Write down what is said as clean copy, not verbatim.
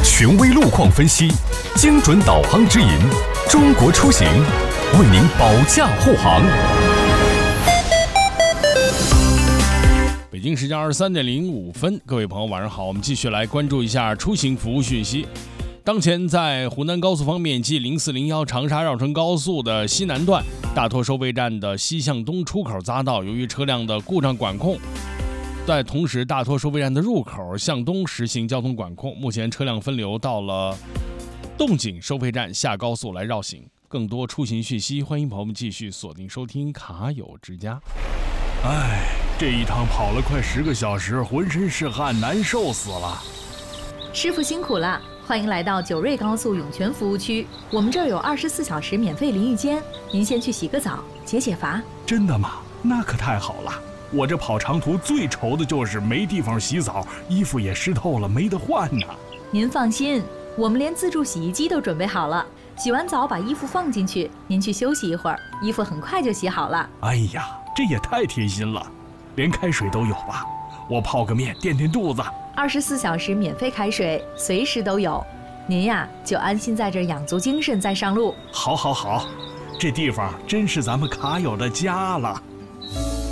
权威路况分析，精准导航指引，中国出行为您保驾护航。 北京时间23:05，各位朋友晚上好，我们继续来关注一下出行服务讯息。当前在湖南高速方面，即0401长沙绕城高速的西南段大托收费站的西向东出口匝道，由于车辆的故障管控，在同时大托收费站的入口向东实行交通管控，目前车辆分流到了洞井收费站下高速来绕行。更多出行讯息，欢迎朋友们继续锁定收听卡友之家。 这一趟跑了快10个小时，浑身是汗，难受死了。 师傅辛苦了，欢迎来到九瑞高速涌泉服务区，我们这儿有24小时免费淋浴间，您先去洗个澡，解解乏。 真的吗？那可太好了。我这跑长途最愁的就是没地方洗澡，衣服也湿透了，没得换呢。 您放心，我们连自助洗衣机都准备好了，洗完澡把衣服放进去，您去休息一会儿，衣服很快就洗好了。 哎呀，这也太贴心了，连开水都有吧？我泡个面垫垫肚子。 24小时免费开水，随时都有。您呀，就安心在这养足精神再上路。 好，这地方真是咱们卡友的家了。